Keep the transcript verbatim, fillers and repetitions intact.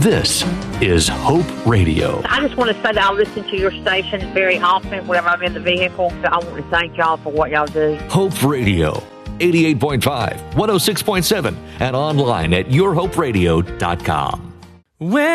This is Hope Radio. I just want to say that I listen to your station very often whenever I'm in the vehicle. So I want to thank y'all for what y'all do. Hope Radio, eighty-eight point five, one oh six point seven, and online at your hope radio dot com. When